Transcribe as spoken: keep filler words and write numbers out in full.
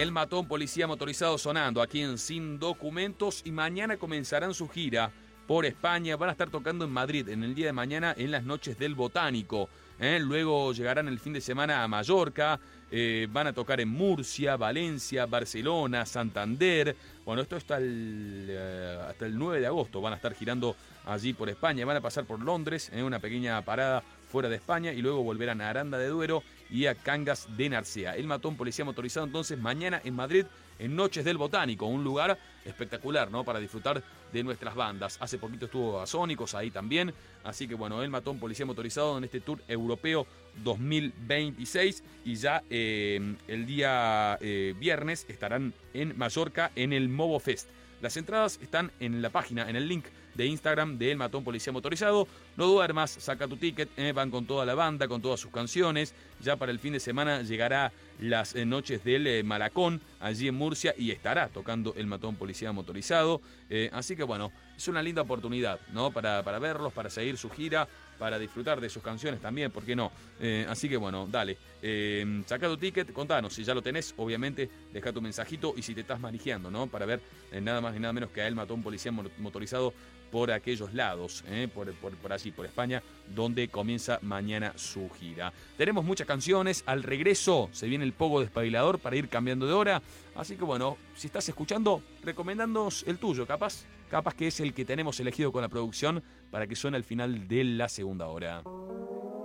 El Matón, policía motorizado sonando aquí en Sin Documentos, y mañana comenzarán su gira por España. Van a estar tocando en Madrid en el día de mañana en las noches del Botánico. ¿eh? Luego llegarán el fin de semana a Mallorca. Eh, van a tocar en Murcia, Valencia, Barcelona, Santander. Bueno, esto hasta el, eh, hasta el nueve de agosto van a estar girando allí por España. Van a pasar por Londres, en una pequeña parada fuera de España, y luego volverán a Aranda de Duero y a Cangas de Narcea. El Matón, policía motorizado, entonces mañana en Madrid, en Noches del Botánico, un lugar espectacular, ¿no? Para disfrutar de nuestras bandas. Hace poquito estuvo a Sónicos ahí también, así que bueno, el Matón, policía motorizado en este tour europeo dos mil veintiséis, y ya eh, el día eh, viernes estarán en Mallorca en el Movo Fest. Las entradas están en la página, en el link de Instagram de El Matón, policía motorizado. No duermas, saca tu ticket, eh, van con toda la banda, con todas sus canciones. Ya para el fin de semana llegará las eh, noches del eh, Malacón, allí en Murcia, y estará tocando El Matón, policía motorizado. Eh, así que bueno, es una linda oportunidad, ¿no? Para, para verlos, para seguir su gira, para disfrutar de sus canciones también, ¿por qué no? Eh, así que bueno, dale, eh, saca tu ticket, contanos, si ya lo tenés, obviamente, deja tu mensajito, y si te estás manejando, ¿no? Para ver eh, nada más ni nada menos que a El Matón, policía motorizado por aquellos lados, ¿eh? por, por, por allí, por España, donde comienza mañana su gira. Tenemos muchas canciones, al regreso se viene el pogo despabilador para ir cambiando de hora, así que bueno, si estás escuchando, recomendándonos el tuyo, capaz, capaz que es el que tenemos elegido con la producción para que suene al final de la segunda hora.